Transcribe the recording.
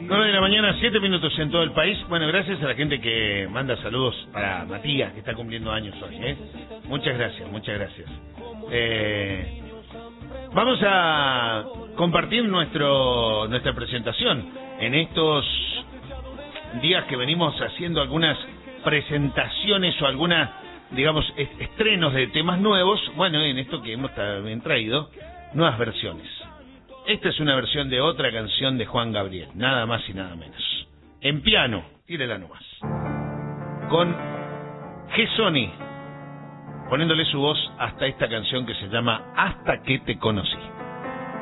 9 de la mañana, 7 minutos en todo el país. Bueno, gracias a la gente que manda saludos para Matías, que está cumpliendo años hoy, ¿eh? Muchas gracias, muchas gracias. Vamos a compartir nuestra presentación en estos días que venimos haciendo algunas presentaciones o algunas, digamos, estrenos de temas nuevos. Bueno, en esto que hemos también traído nuevas versiones. Esta es una versión de otra canción de Juan Gabriel, nada más y nada menos. En piano, tírela nomás. Con Gesoni, poniéndole su voz hasta esta canción que se llama Hasta que te conocí.